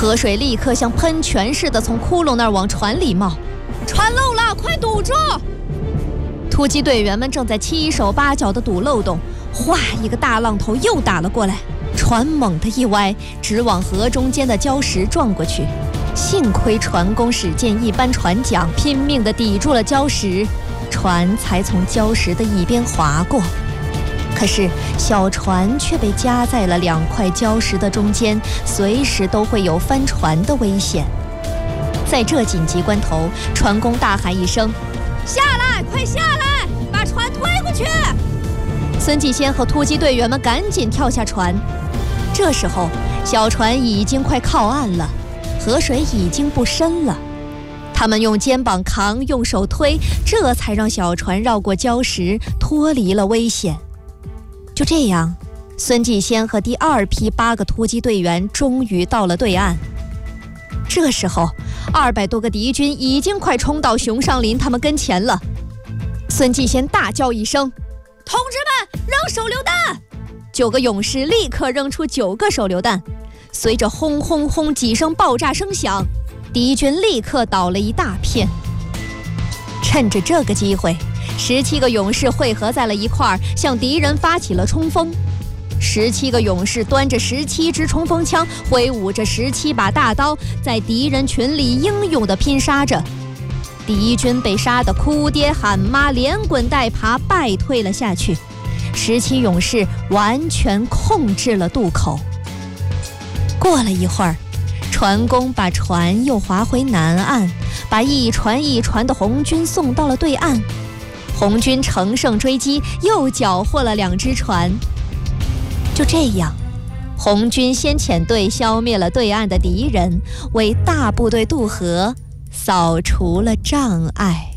河水立刻像喷泉似的从窟窿那儿往船里冒。船漏了，快堵住！突击队员们正在七手八脚地堵漏洞，哗，一个大浪头又打了过来，船猛地一歪，直往河中间的礁石撞过去。幸亏船工使劲一扳船桨，拼命地抵住了礁石，船才从礁石的一边划过。可是小船却被夹在了2块礁石的中间，随时都会有翻船的危险。在这紧急关头，船工大喊一声：“下来，快下来，把船推过去！”孙继先和突击队员们赶紧跳下船。这时候小船已经快靠岸了，河水已经不深了。他们用肩膀扛，用手推，这才让小船绕过礁石，脱离了危险。就这样，孙继先和第2批8个突击队员终于到了对岸。这时候200多个敌军已经快冲到熊尚林他们跟前了。孙继先大叫一声：“同志们，扔手榴弹！”9个勇士立刻扔出9个手榴弹，随着轰轰轰几声爆炸声响，敌军立刻倒了一大片。趁着这个机会，17个勇士汇合在了一块儿，向敌人发起了冲锋。17个勇士端着17支冲锋枪，挥舞着17把大刀，在敌人群里英勇地拼杀着。敌军被杀得哭爹喊妈，连滚带爬败退了下去。17勇士完全控制了渡口。过了一会儿，船工把船又划回南岸，把一船一船的红军送到了对岸。红军乘胜追击，又缴获了2只船。就这样，红军先遣队消灭了对岸的敌人，为大部队渡河扫除了障碍。